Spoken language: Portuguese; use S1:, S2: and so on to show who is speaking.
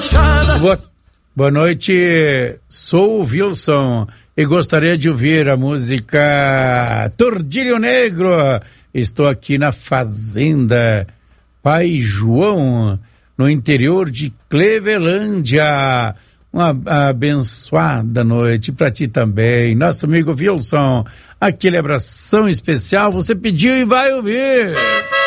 S1: Boa noite, sou o Wilson e gostaria de ouvir a música Tordilho Negro. Estou aqui na fazenda Pai João, no interior de Clevelândia. Uma abençoada noite para ti também, nosso amigo Wilson. Aquele abração especial, você pediu e vai ouvir.